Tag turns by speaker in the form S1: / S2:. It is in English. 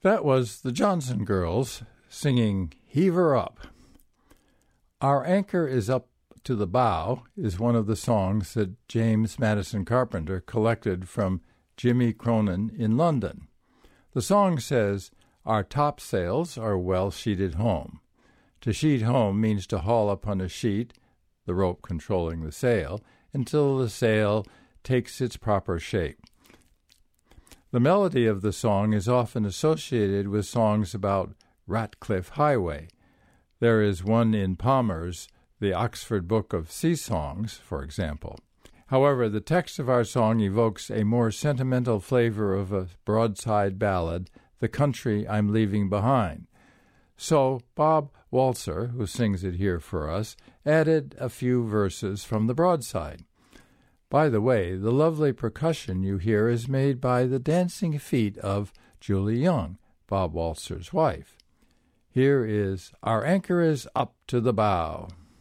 S1: That was the Johnson Girls singing Heave Her Up. Our Anchor is Up to the Bow is one of the songs that James Madison Carpenter collected from Jimmy Cronin in London. The song says, "Our topsails are well sheeted home." To sheet home means to haul upon a sheet, the rope controlling the sail, until the sail takes its proper shape. The melody of the song is often associated with songs about Ratcliffe Highway. There is one in Palmer's The Oxford Book of Sea Songs, for example. However, the text of our song evokes a more sentimental flavor of a broadside ballad, The Country I'm Leaving Behind. So Bob Walzer, who sings it here for us, added a few verses from the broadside. By the way, the lovely percussion you hear is made by the dancing feet of Julie Young, Bob Walzer's wife. Here is Our Anchor is Up to the Bow.